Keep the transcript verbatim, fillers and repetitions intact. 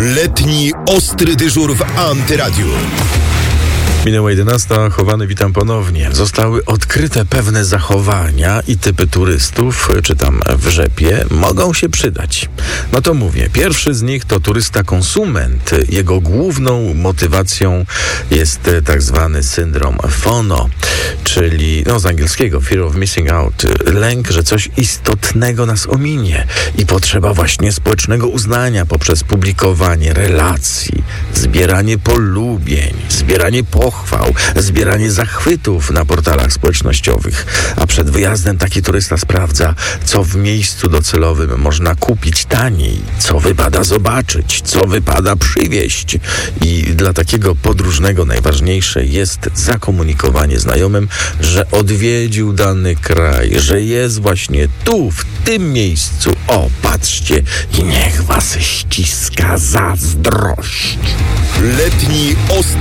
Letni ostry dyżur w Antyradiu. Minęła jedenasta, Chowany, witam ponownie. Zostały odkryte pewne zachowania i typy turystów, czy tam w rzepie, mogą się przydać. No to mówię, pierwszy z nich to turysta konsument. Jego główną motywacją jest tak zwany syndrom FOMO, czyli no z angielskiego fear of missing out, lęk, że coś istotnego nas ominie i potrzeba właśnie społecznego uznania poprzez publikowanie relacji, zbieranie polubień, zbieranie pochwał, zbieranie zachwytów na portalach społecznościowych. A przed wyjazdem taki turysta sprawdza, co w miejscu docelowym można kupić taniej, co wypada zobaczyć, co wypada przywieźć. I dla takiego podróżnego najważniejsze jest zakomunikowanie znajomym, że odwiedził dany kraj, że jest właśnie tu, w tym miejscu. O, patrzcie, i niech was ściska zazdrość. Letni ostry